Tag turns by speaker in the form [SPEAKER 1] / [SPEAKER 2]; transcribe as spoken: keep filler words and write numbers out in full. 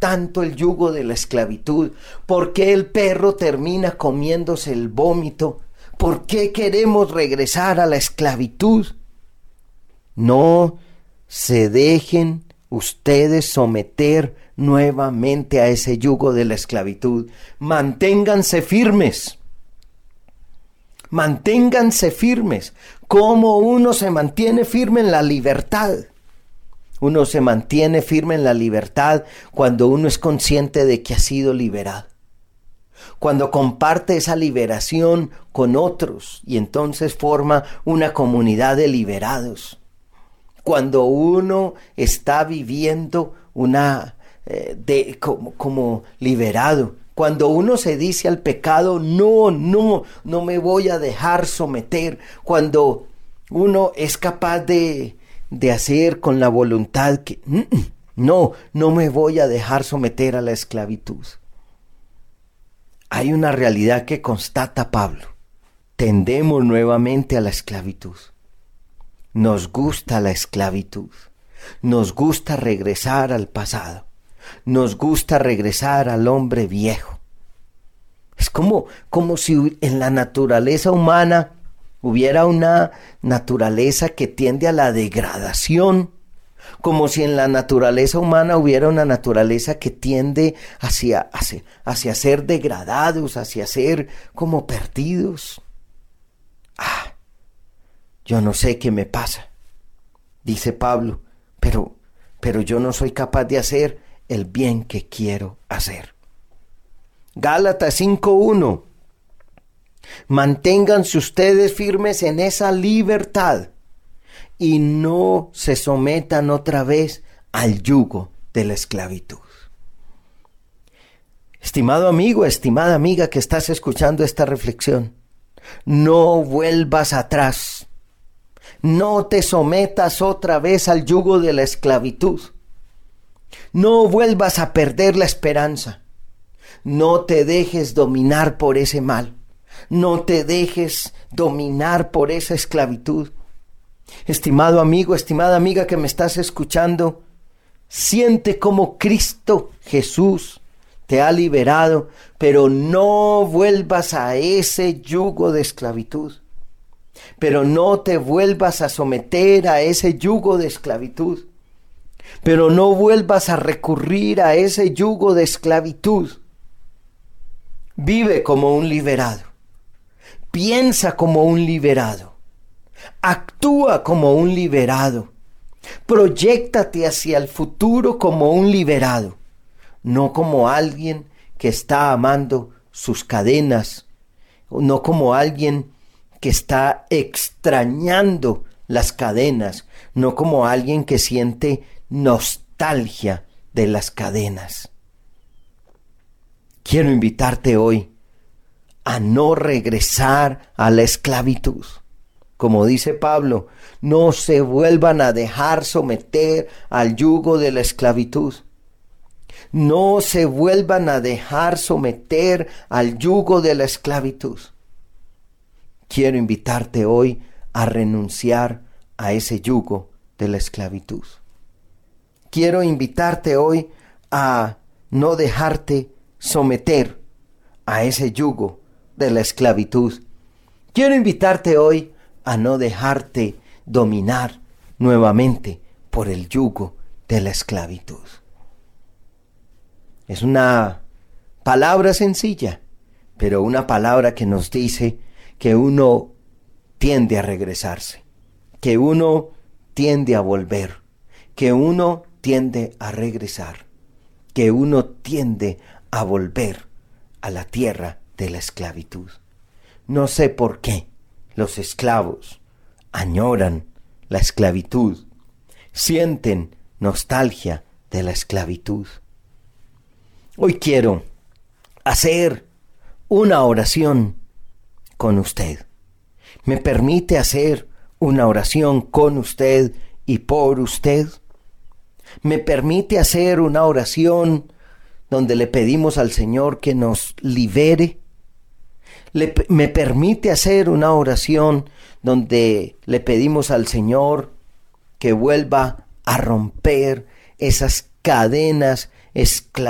[SPEAKER 1] tanto el yugo de la esclavitud? ¿Por qué el perro termina comiéndose el vómito? ¿Por qué queremos regresar a la esclavitud? No se dejen ustedes someter nuevamente a ese yugo de la esclavitud. Manténganse firmes. Manténganse firmes. ¿Cómo uno se mantiene firme en la libertad? Uno se mantiene firme en la libertad cuando uno es consciente de que ha sido liberado. Cuando comparte esa liberación con otros y entonces forma una comunidad de liberados. Cuando uno está viviendo una eh, de, como, como liberado. Cuando uno se dice al pecado, no, no, no me voy a dejar someter. Cuando uno es capaz de, de hacer con la voluntad que, no, no me voy a dejar someter a la esclavitud. Hay una realidad que constata Pablo. Tendemos nuevamente a la esclavitud. Nos gusta la esclavitud. Nos gusta regresar al pasado. Nos gusta regresar al hombre viejo. Es como, como si en la naturaleza humana hubiera una naturaleza que tiende a la degradación. Como si en la naturaleza humana hubiera una naturaleza que tiende hacia, hacia, hacia ser degradados, hacia ser como perdidos. Ah, yo no sé qué me pasa, dice Pablo, pero, pero yo no soy capaz de hacer el bien que quiero hacer. Gálatas cinco uno. Manténganse ustedes firmes en esa libertad y no se sometan otra vez al yugo de la esclavitud. Estimado amigo, estimada amiga que estás escuchando esta reflexión, no vuelvas atrás. No te sometas otra vez al yugo de la esclavitud. No vuelvas a perder la esperanza. No te dejes dominar por ese mal. No te dejes dominar por esa esclavitud. Estimado amigo, estimada amiga que me estás escuchando, siente cómo Cristo Jesús te ha liberado, pero no vuelvas a ese yugo de esclavitud. Pero no te vuelvas a someter a ese yugo de esclavitud. Pero no vuelvas a recurrir a ese yugo de esclavitud. Vive como un liberado. Piensa como un liberado. Actúa como un liberado. Proyéctate hacia el futuro como un liberado. No como alguien que está amando sus cadenas. No como alguien que está extrañando las cadenas. No como alguien que siente nostalgia de las cadenas. Quiero invitarte hoy a no regresar a la esclavitud. Como dice Pablo, no se vuelvan a dejar someter al yugo de la esclavitud. No se vuelvan a dejar someter al yugo de la esclavitud. Quiero invitarte hoy a renunciar a ese yugo de la esclavitud. Quiero invitarte hoy a no dejarte someter a ese yugo de la esclavitud. Quiero invitarte hoy a no dejarte dominar nuevamente por el yugo de la esclavitud. Es una palabra sencilla, pero una palabra que nos dice que uno tiende a regresarse, que uno tiende a volver, que uno tiende a regresar, que uno tiende a volver a la tierra de la esclavitud. No sé por qué los esclavos añoran la esclavitud, sienten nostalgia de la esclavitud. Hoy quiero hacer una oración con usted. ¿Me permite hacer una oración con usted y por usted? ¿Me permite hacer una oración donde le pedimos al Señor que nos libere? Le, ¿Me permite hacer una oración donde le pedimos al Señor que vuelva a romper esas cadenas esclavas